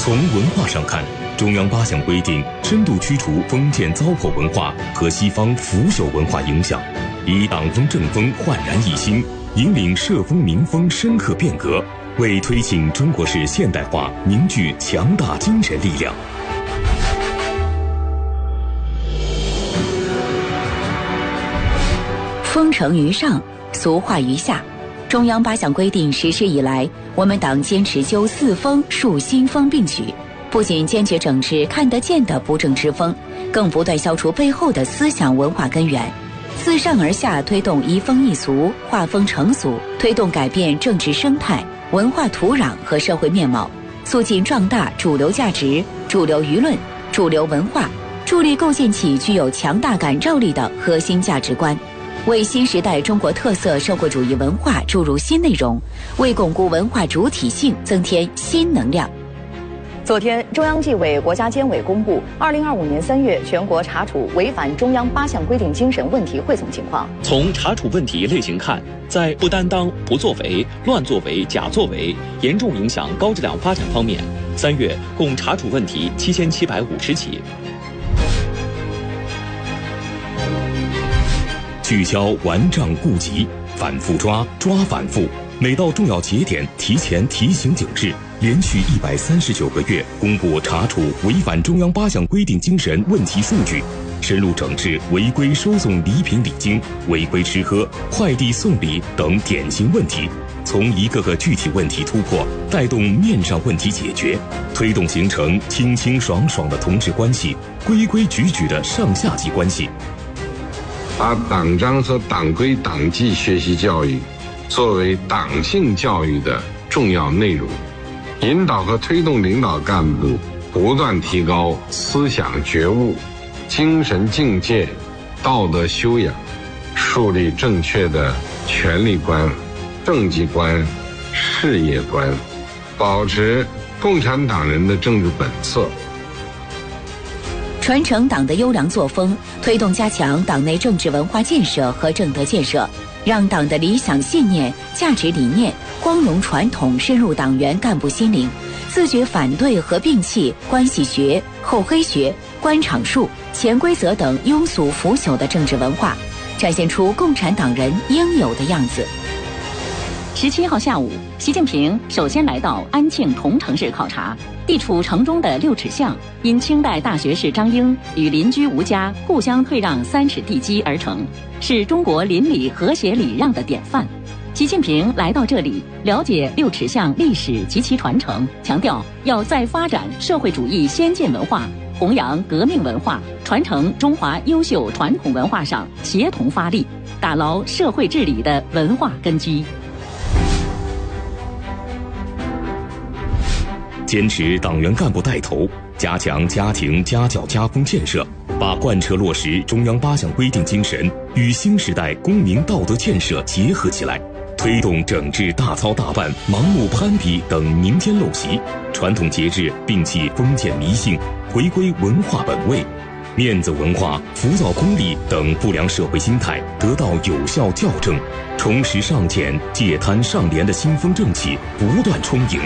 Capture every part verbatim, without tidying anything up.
从文化上看，中央八项规定深度驱除封建糟粕文化和西方腐朽文化影响，以党风政风焕然一新，引领社风民风深刻变革，为推进中国式现代化凝聚强大精神力量。 风承于上，俗化于下。中央八项规定实施以来，我们党坚持修四风树新风并举，不仅坚决整治看得见的不正之风，更不断消除背后的思想文化根源，自上而下推动移风易俗、化风成俗，推动改变政治生态、文化土壤和社会面貌，促进壮大主流价值、主流舆论、主流文化，助力构建起具有强大感召力的核心价值观，为新时代中国特色社会主义文化注入新内容，为巩固文化主体性增添新能量。 昨天，中央纪委国家监委公布二零二五年三月全国查处违反中央八项规定精神问题汇总情况。 从查处问题类型看，在不担当、不作为、乱作为、假作为、严重影响高质量发展方面，三月共查处问题七千七百五十起。 聚焦顽瘴痼疾，反复抓，抓反复，每到重要节点提前提醒警示，连续一百三十九个月公布查处违反中央八项规定精神问题数据，深入整治违规收送礼品礼金、违规吃喝、快递送礼等典型问题，从一个个具体问题突破，带动面上问题解决，推动形成清清爽爽的同志关系、规规矩矩的上下级关系。 把党章和党规党纪学习教育作为党性教育的重要内容，引导和推动领导干部不断提高思想觉悟、精神境界、道德修养，树立正确的权力观、政绩观、事业观，保持共产党人的政治本色， 传承党的优良作风，推动加强党内政治文化建设和正德建设，让党的理想信念、价值理念、光荣传统深入党员干部心灵，自觉反对和摒弃关系学、厚黑学、官场术、潜规则等庸俗腐朽的政治文化，展现出共产党人应有的样子。 十七号下午，习近平首先来到安庆桐城市考察。地处城中的六尺巷，因清代大学士张英与邻居吴家互相退让三尺地基而成，是中国邻里和谐礼让的典范。习近平来到这里，了解六尺巷历史及其传承，强调要再发展社会主义先进文化，弘扬革命文化，传承中华优秀传统文化上协同发力，打牢社会治理的文化根基。 坚持党员干部带头，加强家庭家教家风建设，把贯彻落实中央八项规定精神与新时代公民道德建设结合起来，推动整治大操大办、盲目攀比等民间陋习，传统节日摒弃封建迷信，回归文化本位，面子文化、浮躁功利等不良社会心态得到有效校正，重拾上俭、戒贪、上廉的新风正气不断充盈。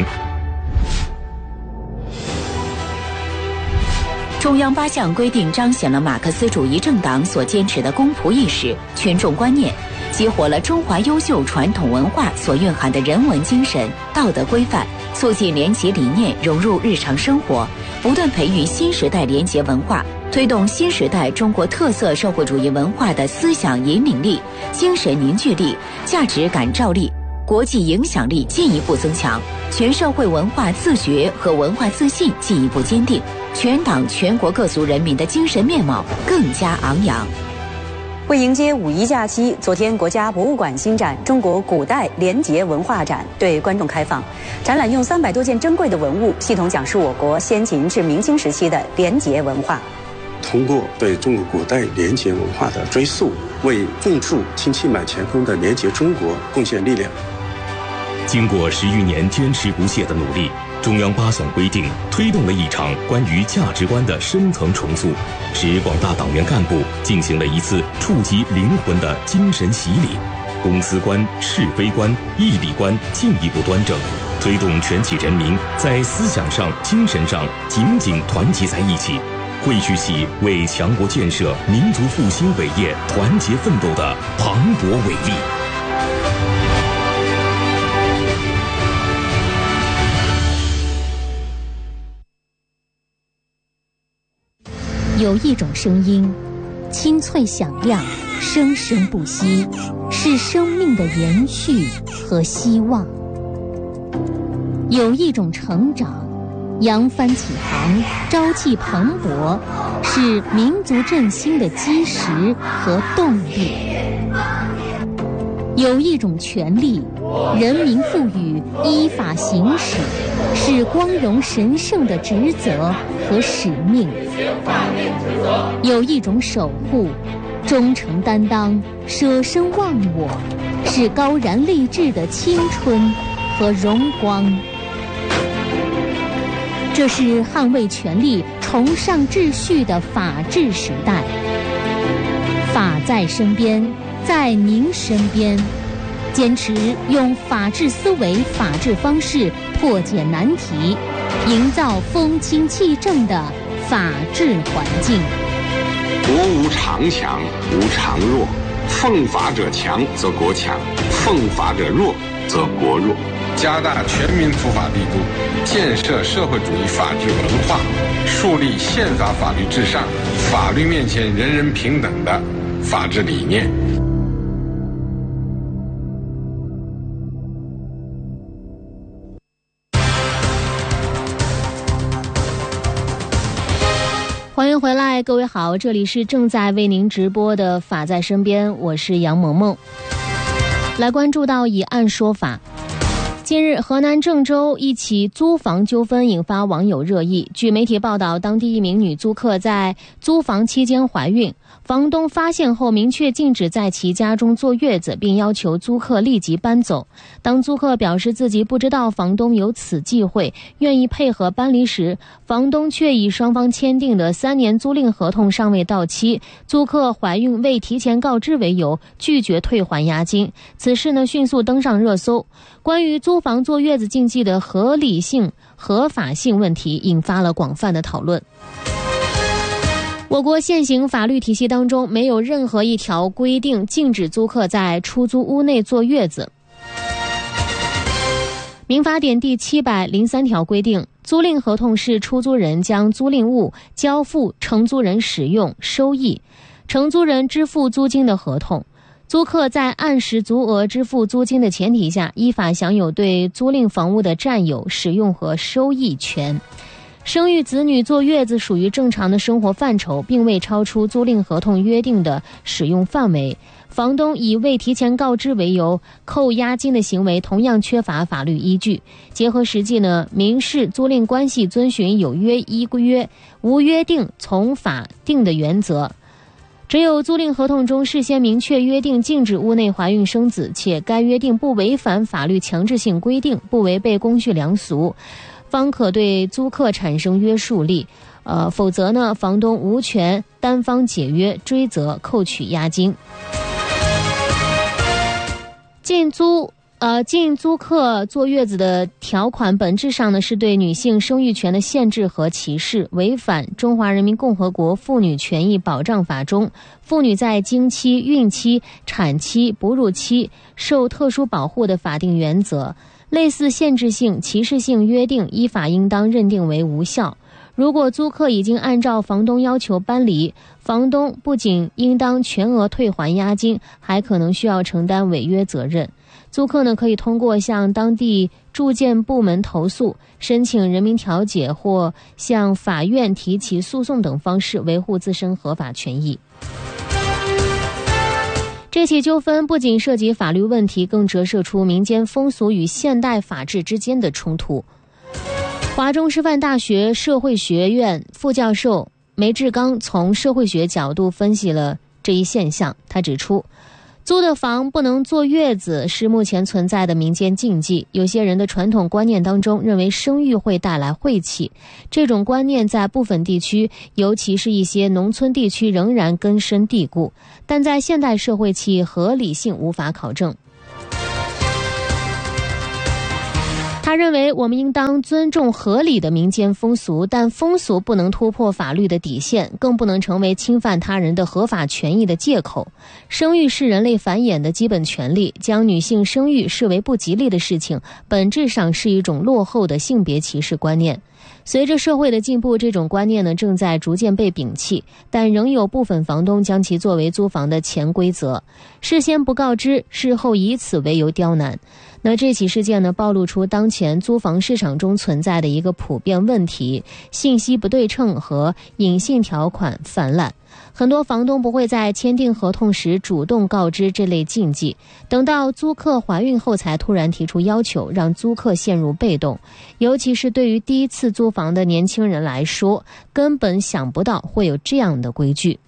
中央八项规定彰显了马克思主义政党所坚持的公仆意识、群众观念，激活了中华优秀传统文化所蕴含的人文精神、道德规范，促进廉洁理念融入日常生活，不断培育新时代廉洁文化，推动新时代中国特色社会主义文化的思想引领力、精神凝聚力、价值感召力、国际影响力进一步增强，全社会文化自觉和文化自信进一步坚定，全党全国各族人民的精神面貌更加昂扬。 为迎接五一假期，昨天国家博物馆新展《中国古代廉洁文化展》对观众开放。展览用三百多件珍贵的文物，系统讲述我国先秦至明清时期的廉洁文化。 通过对中国古代廉洁文化的追溯，为共筑清气满前锋的廉洁中国贡献力量。 经过十余年坚持不懈的努力，中央八项规定推动了一场关于价值观的深层重塑，使广大党员干部进行了一次触及灵魂的精神洗礼，公司观、是非观、义理观进一步端正， 推动全体人民在思想上、精神上紧紧团结在一起，汇聚起为强国建设、民族复兴伟业团结奋斗的磅礴伟力。 有一种声音，清脆响亮，生生不息，是生命的延续和希望。有一种成长，扬帆起航，朝气蓬勃，是民族振兴的基石和动力。有一种权利，人民赋予，依法行使，是光荣神圣的职责和使命。有一种守护，忠诚担当，舍身忘我，是高燃励志的青春和荣光。这是捍卫权利、崇尚秩序的法治时代。法在身边，在您身边，坚持用法治思维、法治方式破解难题，营造风清气正的法治环境。 国无常强，无常弱，奉法者强则国强，奉法者弱则国弱。加大全民普法力度，建设社会主义法治文化，树立宪法法律至上、法律面前人人平等的法治理念。 欢迎回来，各位好，这里是正在为您直播的法在身边，我是杨萌萌。来关注到以案说法。近日，河南郑州一起租房纠纷引发网友热议。据媒体报道，当地一名女租客在租房期间怀孕，房东发现后明确禁止在其家中坐月子，并要求租客立即搬走。当租客表示自己不知道房东有此忌讳，愿意配合搬离时，房东却以双方签订的三年租赁合同尚未到期，租客怀孕未提前告知为由，拒绝退还押金。此事呢，迅速登上热搜。关于租房坐月子禁忌的合理性、合法性问题，引发了广泛的讨论。我国现行法律体系当中没有任何一条规定禁止租客在出租屋内坐月子。民法典第七百零三条规定，租赁合同是出租人将租赁物交付承租人使用、收益，承租人支付租金的合同。租客在按时足额支付租金的前提下，依法享有对租赁房屋的占有、使用和收益权。生育子女坐月子属于正常的生活范畴，并未超出租赁合同约定的使用范围。房东以未提前告知为由扣押金的行为同样缺乏法律依据。结合实际呢，民事租赁关系遵循有约依约、无约定从法定的原则。只有租赁合同中事先明确约定禁止屋内怀孕生子，且该约定不违反法律强制性规定，不违背公序良俗，方可对租客产生约束力。呃，否则呢，房东无权单方解约、追责、扣取押金。禁租呃，禁租客坐月子的条款本质上呢是对女性生育权的限制和歧视，违反《中华人民共和国妇女权益保障法》中妇女在经期、孕期、产期、哺乳期受特殊保护的法定原则。类似限制性、歧视性约定，依法应当认定为无效。如果租客已经按照房东要求搬离，房东不仅应当全额退还押金，还可能需要承担违约责任。租客呢，可以通过向当地住建部门投诉、申请人民调解或向法院提起诉讼等方式维护自身合法权益。这起纠纷不仅涉及法律问题，更折射出民间风俗与现代法治之间的冲突。华中师范大学社会学院副教授梅志刚从社会学角度分析了这一现象。他指出，租的房不能坐月子是目前存在的民间禁忌。有些人的传统观念当中认为生育会带来晦气，这种观念在部分地区，尤其是一些农村地区仍然根深蒂固，但在现代社会其合理性无法考证。他他认为我们应当尊重合理的民间风俗，但风俗不能突破法律的底线，更不能成为侵犯他人的合法权益的借口。生育是人类繁衍的基本权利，将女性生育视为不吉利的事情，本质上是一种落后的性别歧视观念。随着社会的进步，这种观念呢正在逐渐被摒弃，但仍有部分房东将其作为租房的潜规则，事先不告知，事后以此为由刁难。那这起事件呢，暴露出当前租房市场中存在的一个普遍问题：信息不对称和隐性条款泛滥。很多房东不会在签订合同时主动告知这类禁忌，等到租客怀孕后才突然提出要求，让租客陷入被动。尤其是对于第一次租房的年轻人来说，根本想不到会有这样的规矩。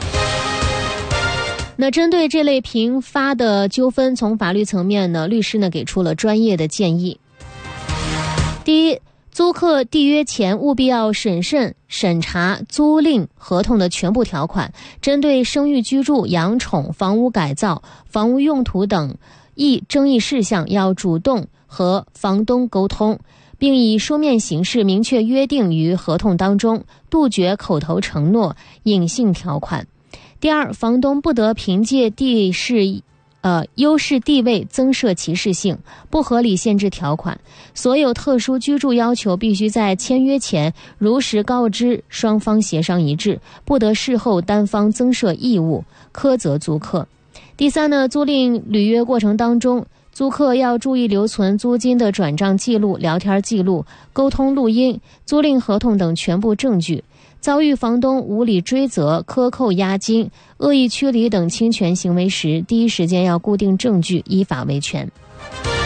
那针对这类频发的纠纷，从法律层面呢，律师呢给出了专业的建议。第一，租客缔约前务必要审慎审查租赁合同的全部条款，针对生育居住、养宠、房屋改造、房屋用途等议争议事项，要主动和房东沟通，并以书面形式明确约定于合同当中，杜绝口头承诺、隐性条款。第二，房东不得凭借地势呃，优势地位增设歧视性、不合理限制条款，所有特殊居住要求必须在签约前如实告知，双方协商一致，不得事后单方增设义务，苛责租客。第三呢，租赁履约过程当中，租客要注意留存租金的转账记录、聊天记录、沟通录音、租赁合同等全部证据。遭遇房东无理追责、克扣押金、恶意驱离等侵权行为时，第一时间要固定证据，依法维权。